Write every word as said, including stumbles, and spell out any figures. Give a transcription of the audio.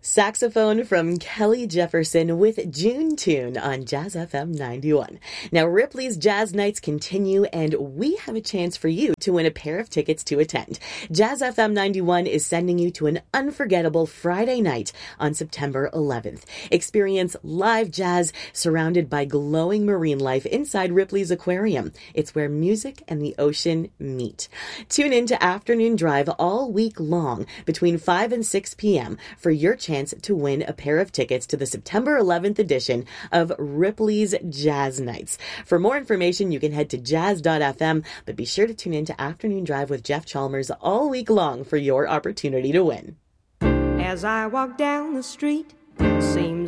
Saxophone from Kelly Jefferson with June Tune on Jazz F M ninety-one. Now, Ripley's Jazz Nights continue, and we have a chance for you to win a pair of tickets to attend. Jazz F M ninety-one is sending you to an unforgettable Friday night on September eleventh. Experience live jazz surrounded by glowing marine life inside Ripley's Aquarium. It's where music and the ocean meet. Tune in to Afternoon Drive all week long between five and six p.m. for your chance to win a pair of tickets to the September eleventh edition of Ripley's Jazz Nights. For more information, you can head to jazz dot f m, but be sure to tune in to Afternoon Drive with Jeff Chalmers all week long for your opportunity to win. As I walk down the street, seems